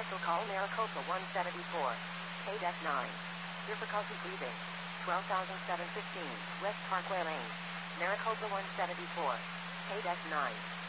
Cancel call Maricopa 174. KDEC 9. Difficulty breathing. 12,715 West Parkway Lane. Maricopa 174. KDEC 9.